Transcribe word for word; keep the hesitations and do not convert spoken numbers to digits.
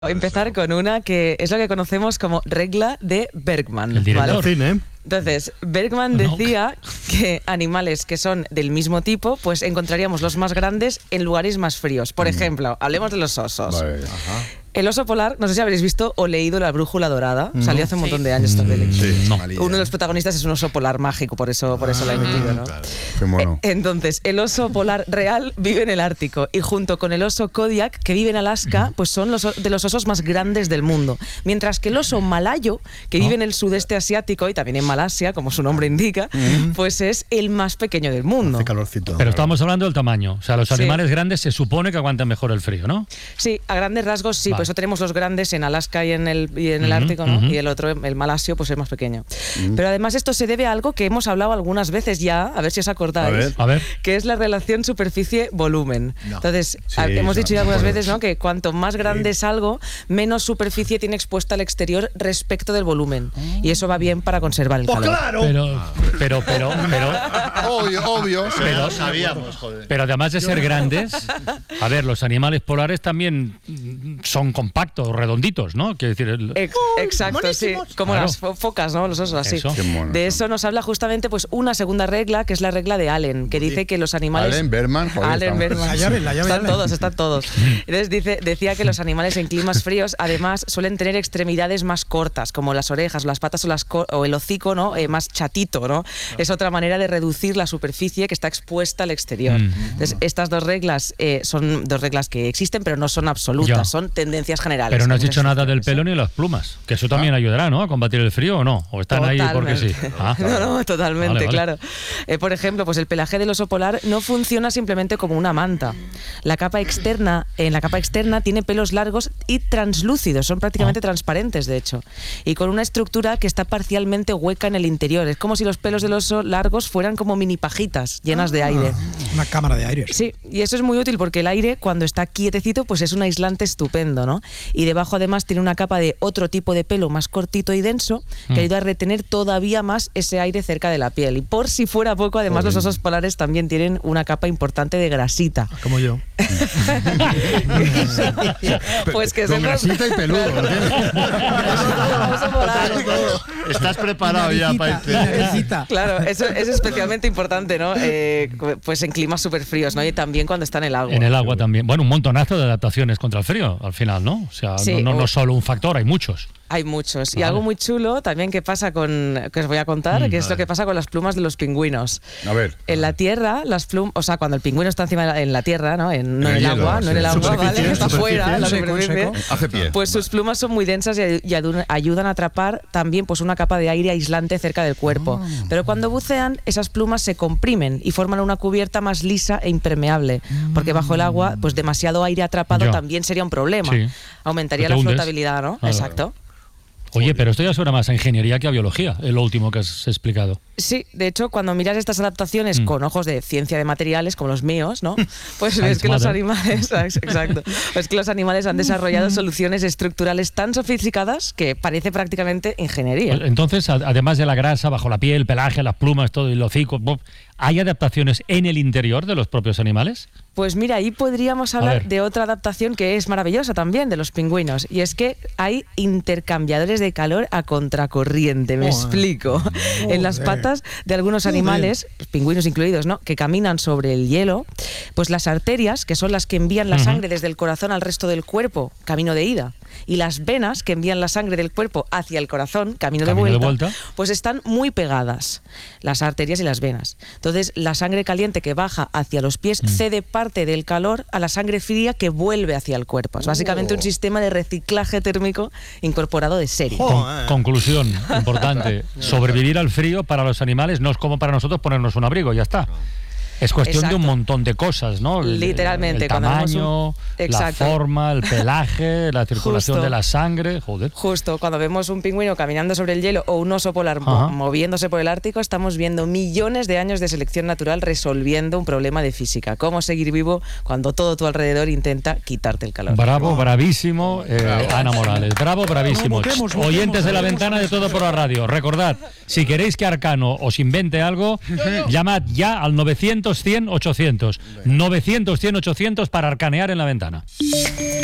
Empezar con una que es lo que conocemos como regla de Bergman. El director, ¿vale? ¿eh? Entonces, Bergman decía no. que animales que son del mismo tipo, pues encontraríamos los más grandes en lugares más fríos. Por ejemplo, hablemos de los osos. Vale, ajá. El oso polar, no sé si habréis visto o leído La brújula dorada, no. Salió hace un montón sí. de años esta peli. Sí, no. Uno de los protagonistas es un oso polar mágico, por eso, por eso ah, la he metido, ¿no? Claro. Qué mono. Entonces, el oso polar real vive en el Ártico y junto con el oso Kodiak, que vive en Alaska, pues son los de los osos más grandes del mundo. Mientras que el oso malayo, que vive en el sudeste asiático y también en Malasia, como su nombre indica, pues es el más pequeño del mundo. Hace calorcito. Pero estábamos hablando del tamaño. O sea, los Sí. animales grandes se supone que aguantan mejor el frío, ¿no? Sí, a grandes rasgos sí, Vale. por eso tenemos los grandes en Alaska y en el, y en el Ujú, Ártico, ¿no? ujú. Y el otro, el malasio, pues es más pequeño. Pero además esto se debe a algo que hemos hablado algunas veces ya, a ver si os acordáis, A ver. A ver. que es la relación superficie-volumen. No. Entonces, Sí, a- hemos no, dicho ya no algunas puedo. veces, ¿no?, que cuanto más grande es algo, menos superficie tiene expuesta al exterior respecto del volumen. Y eso va bien para conservar el ¡Pues calor. claro! Pero, pero, pero, pero, Obvio, obvio. Pero- lo sabíamos, joder. pero además de ser grandes, a ver, los animales polares también mm, son compactos, redonditos, ¿no? Quiero decir, el- Ex- Exacto, sí, como Claro. las fo- focas, ¿no? Los osos así. Eso. Qué mono. De eso nos habla justamente pues una segunda regla, que es la regla de Allen, que dice que los animales... Allen Berman, joder, Allen estamos- Berman. La llave, la llave Están Allen. todos, están todos. Entonces dice, decía que los animales en climas fríos además suelen tener extremidades más cortas, como las orejas, las patas o, las co- o el hocico, ¿no? Eh, más chatito, ¿no? Es otra manera de reducir la superficie que está expuesta al exterior. Mm. Entonces, estas dos reglas eh, son dos reglas que existen, pero no son absolutas, Ya. son tendencias generales. pero no has Como dicho una nada del excepción. pelo ni de las plumas, que eso también ayudará, ¿no? A combatir el frío o no, o están ahí porque sí. Totalmente. Ah. No, no, totalmente, Vale, vale. claro. Eh, por ejemplo, pues el pelaje del oso polar no funciona simplemente como una manta. La capa externa, en la capa externa tiene pelos largos y translúcidos, son prácticamente Ah. transparentes, de hecho, y con una estructura que está parcialmente hueca en el interior. Es como si los pelos del oso largos fueran como mini pajitas llenas de aire. Una cámara de aire. Sí, y eso es muy útil porque el aire, cuando está quietecito, pues es un aislante estupendo, ¿no? Y debajo además tiene una capa de otro tipo de pelo más cortito y denso que Mm. ayuda a retener todavía más ese aire cerca de la piel. Y por si fuera poco, además los osos polares también tienen una capa importante de grasita. Como yo. Pues que Con sepas- grasita y peludo, ¿entiendes? Oso polar. Estás preparado ya para este. Naricita. Claro, eso es especialmente importante, ¿no? Eh, pues en climas súper fríos, ¿no? Y también cuando está en el agua. En el agua también. Bueno, un montonazo de adaptaciones contra el frío, al final, ¿no? O sea, Sí, no, no, o- no solo un factor, hay muchos. Hay muchos. Y Vale. algo muy chulo también que pasa con, que os voy a contar, Mm, que es lo que pasa con las plumas de los pingüinos. A ver. En la tierra, las plumas, o sea, cuando el pingüino está encima de la, en la tierra, ¿no? En, no En en el el hielo, agua, no en sí. el agua, Superficie, ¿vale? Está superficie, fuera, la seco, superficie. seco. Hace pie. Pues sus plumas son muy densas y, y ayudan, ayudan a atrapar también pues una capa de aire aislante cerca del cuerpo. Pero cuando bucean, esas plumas se comprimen y forman una cubierta más lisa e impermeable, porque bajo el agua, pues demasiado aire atrapado Ya. también sería un problema. Sí. Aumentaría Te la hundes. flotabilidad, ¿no? Claro. Exacto. Oye, pero esto ya suena más a ingeniería que a biología, es lo último que has explicado. Sí, de hecho, cuando miras estas adaptaciones Mm. con ojos de ciencia de materiales, como los míos, ¿no? Pues Science ves que los mother. animales, exacto, pues que los animales han desarrollado soluciones estructurales tan sofisticadas que parece prácticamente ingeniería. Entonces, a- además de la grasa bajo la piel, el pelaje, las plumas, todo, y el hocico, ¡buf! ¿hay adaptaciones en el interior de los propios animales? Pues mira, ahí podríamos hablar ver. de otra adaptación que es maravillosa también de los pingüinos, y es que hay intercambiadores de calor a contracorriente, me Joder. explico. En las Joder. patas de algunos animales, pingüinos incluidos, ¿no?, que caminan sobre el hielo, pues las arterias, que son las que envían la Ujú. sangre desde el corazón al resto del cuerpo, camino de ida, y las venas, que envían la sangre del cuerpo hacia el corazón, camino, Camino de de, vuelta, vuelta. pues están muy pegadas, las arterias y las venas. Entonces, la sangre caliente que baja hacia los pies cede parte del calor a la sangre fría que vuelve hacia el cuerpo. Es básicamente un sistema de reciclaje térmico incorporado de serie. Jo- Con- Joder. conclusión importante, sobrevivir al frío para los animales no es como para nosotros ponernos un abrigo, ya está. Es cuestión de un Exacto. montón de cosas, ¿no? El- Literalmente, El cuando vemos tamaño, un- la Exacto. forma, el pelaje, la circulación Justo. de la sangre, joder. Justo cuando vemos un pingüino caminando sobre el hielo o un oso polar mo- Ajá. moviéndose por el Ártico, estamos viendo millones de años de selección natural resolviendo un problema de física. Cómo seguir vivo cuando todo tu alrededor intenta quitarte el calor. Bravo, bravísimo, eh, Ana Morales. Bravo, bravísimo. Votemos, votemos, Oyentes de la votemos. ventana de Todo por la Radio. Recordad, si queréis que Arcano os invente algo, llamad ya al novecientos cien ochocientos. novecientos cien ochocientos para arcanear en la ventana.